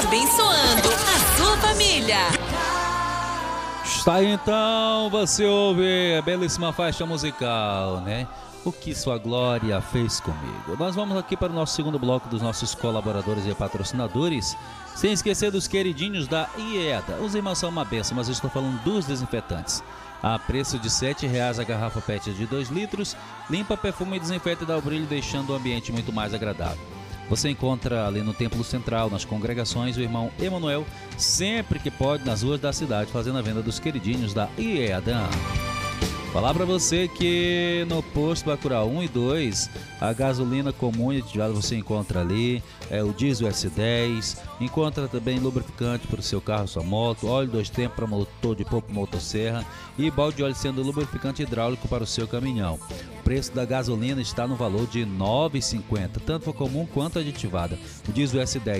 abençoando a sua família. Está aí, então, você ouve a belíssima faixa musical, né? O que sua glória fez comigo. Nós vamos aqui para o nosso segundo bloco dos nossos colaboradores e patrocinadores, sem esquecer dos queridinhos da IEDA. Os irmãos são uma benção, mas eu estou falando dos desinfetantes. A preço de R$ 7,00 a garrafa PET de 2 litros, limpa, perfuma e desinfeta e dá o brilho, deixando o ambiente muito mais agradável. Você encontra ali no Templo Central, nas congregações, o irmão Emanuel, sempre que pode, nas ruas da cidade, fazendo a venda dos queridinhos da IEDA. Falar para você que no posto Bacurau 1 e 2, a gasolina comum e aditivada você encontra ali, o diesel S10, encontra também lubrificante para o seu carro, sua moto, óleo 2 tempos para motor de popa motosserra e balde de óleo sendo lubrificante hidráulico para o seu caminhão. O preço da gasolina está no valor de R$ 9,50, tanto a comum quanto a aditivada. O diesel S10